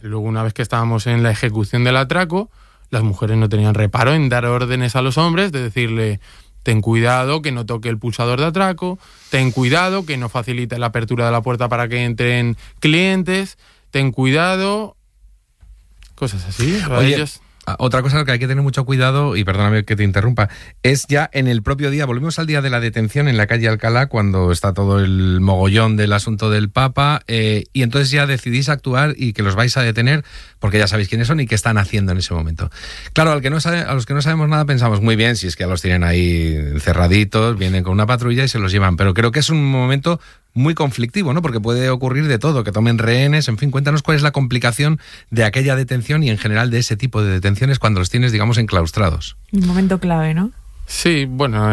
Luego, una vez que estábamos en la ejecución del atraco, las mujeres no tenían reparo en dar órdenes a los hombres, de decirle: ten cuidado que no toque el pulsador de atraco, ten cuidado que no facilite la apertura de la puerta para que entren clientes, ten cuidado, cosas así. Oye, ellos... Otra cosa que hay que tener mucho cuidado, y perdóname que te interrumpa, es ya en el propio día, volvemos al día de la detención en la calle Alcalá, cuando está todo el mogollón del asunto del Papa, y entonces ya decidís actuar y que los vais a detener, porque ya sabéis quiénes son y qué están haciendo en ese momento. Claro, a los que no sabemos nada pensamos, muy bien, si es que ya los tienen ahí encerraditos, vienen con una patrulla y se los llevan, pero creo que es un momento muy conflictivo, ¿no? Porque puede ocurrir de todo, que tomen rehenes, en fin, cuéntanos cuál es la complicación de aquella detención y en general de ese tipo de detenciones cuando los tienes, digamos, enclaustrados. Un momento clave, ¿no? Sí, bueno,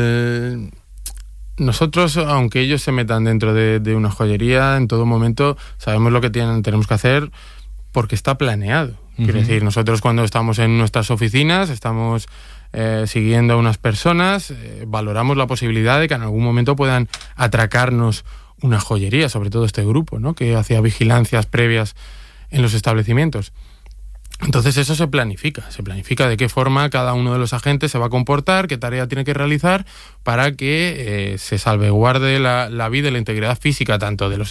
nosotros, aunque ellos se metan dentro de una joyería, en todo momento sabemos lo que tenemos que hacer porque está planeado. Quiero decir, nosotros cuando estamos en nuestras oficinas, estamos siguiendo a unas personas, valoramos la posibilidad de que en algún momento puedan atracarnos una joyería, sobre todo este grupo, ¿no?, que hacía vigilancias previas en los establecimientos. Entonces eso se planifica de qué forma cada uno de los agentes se va a comportar, qué tarea tiene que realizar para que se salvaguarde la vida y la integridad física tanto de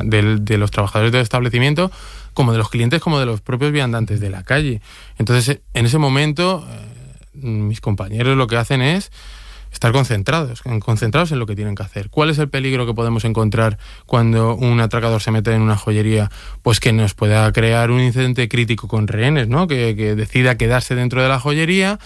los trabajadores del establecimiento como de los clientes, como de los propios viandantes de la calle. Entonces, en ese momento, mis compañeros lo que hacen es estar concentrados en lo que tienen que hacer. ¿Cuál es el peligro que podemos encontrar cuando un atracador se mete en una joyería? Pues que nos pueda crear un incidente crítico con rehenes, ¿no? Que decida quedarse dentro de la joyería.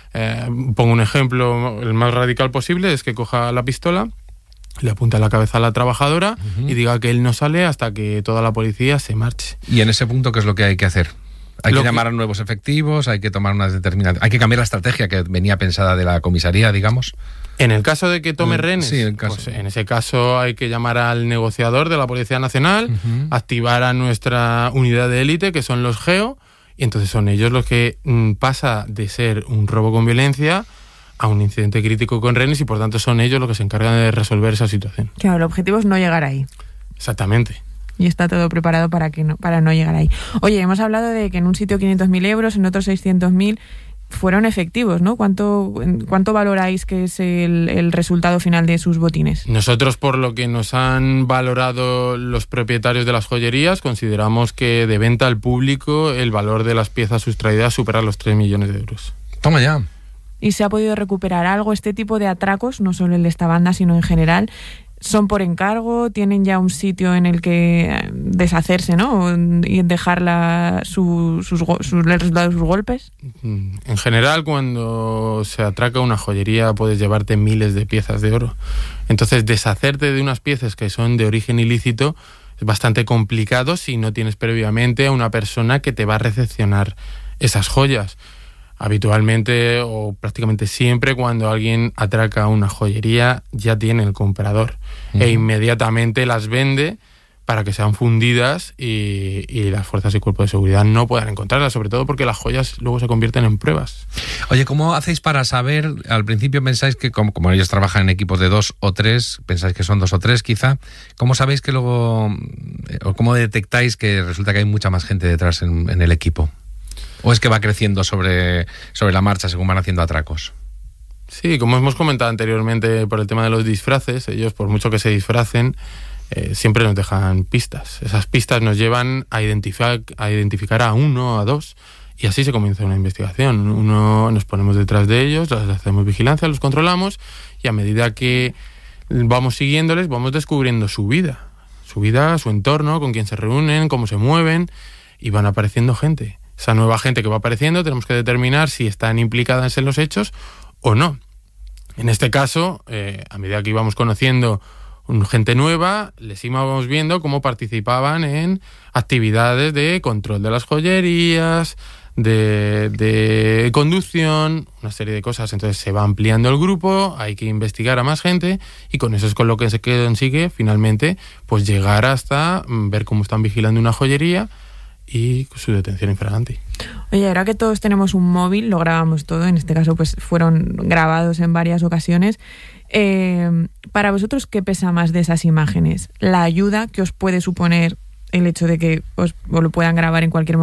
Pongo un ejemplo, el más radical posible, es que coja la pistola, le apunta a la cabeza a la trabajadora y diga que él no sale hasta que toda la policía se marche. ¿Y en ese punto qué es lo que hay que hacer? Hay que llamar a nuevos efectivos, hay que tomar unas determinaciones, hay que cambiar la estrategia que venía pensada de la comisaría, digamos. En el caso de que tome rehenes, sí, pues en ese caso hay que llamar al negociador de la Policía Nacional, activar a nuestra unidad de élite, que son los GEO, y entonces son ellos los que pasa de ser un robo con violencia a un incidente crítico con rehenes, y por tanto son ellos los que se encargan de resolver esa situación. Claro, el objetivo es no llegar ahí. Exactamente. Y está todo preparado para no llegar ahí. Oye, hemos hablado de que en un sitio 500.000 euros, en otro 600.000, fueron efectivos, ¿no? ¿Cuánto valoráis que es el resultado final de sus botines? Nosotros, por lo que nos han valorado los propietarios de las joyerías, consideramos que de venta al público el valor de las piezas sustraídas supera los 3 millones de euros. Toma ya. ¿Y se ha podido recuperar algo? Este tipo de atracos, no solo el de esta banda, sino en general, ¿son por encargo? ¿Tienen ya un sitio en el que deshacerse, ¿no? Y dejar el resultado de sus golpes? En general, cuando se atraca una joyería puedes llevarte miles de piezas de oro. Entonces, deshacerte de unas piezas que son de origen ilícito es bastante complicado si no tienes previamente a una persona que te va a recepcionar esas joyas. Habitualmente o prácticamente siempre cuando alguien atraca una joyería ya tiene el comprador e inmediatamente las vende para que sean fundidas y las fuerzas y cuerpos de seguridad no puedan encontrarlas, sobre todo porque las joyas luego se convierten en pruebas. Oye, ¿cómo hacéis para saber? Al principio pensáis que como ellos trabajan en equipos de 2 o 3, pensáis que son 2 o 3 quizá, ¿cómo sabéis que luego, o cómo detectáis que resulta que hay mucha más gente detrás en el equipo? ¿O es que va creciendo sobre la marcha según van haciendo atracos? Sí, como hemos comentado anteriormente por el tema de los disfraces, ellos por mucho que se disfracen, siempre nos dejan pistas. Esas pistas nos llevan a identificar a uno, a dos, y así se comienza una investigación. Nos ponemos detrás de ellos, les hacemos vigilancia, los controlamos, y a medida que vamos siguiéndoles, vamos descubriendo su vida, su entorno, con quién se reúnen, cómo se mueven, y van apareciendo gente. Esa nueva gente que va apareciendo tenemos que determinar si están implicadas en los hechos o no. En este caso, a medida que íbamos conociendo gente nueva, les íbamos viendo cómo participaban en actividades de control de las joyerías, de conducción, una serie de cosas. Entonces se va ampliando el grupo, hay que investigar a más gente y con eso es con lo que se consigue finalmente pues llegar hasta ver cómo están vigilando una joyería y su detención infragante. Oye, ahora que todos tenemos un móvil, lo grabamos todo, en este caso pues fueron grabados en varias ocasiones. Para vosotros, ¿qué pesa más de esas imágenes? ¿La ayuda que os puede suponer el hecho de que os lo puedan grabar en cualquier momento